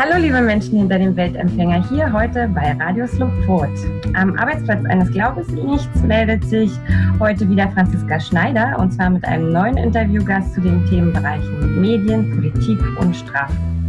Hallo liebe Menschen hinter dem Weltempfänger, hier heute bei Radio Slowpfote. Am Arbeitsplatz eines Glaubensnichts meldet sich heute wieder Franziska Schneider und zwar mit einem neuen Interviewgast zu den Themenbereichen Medien, Politik und Strafen.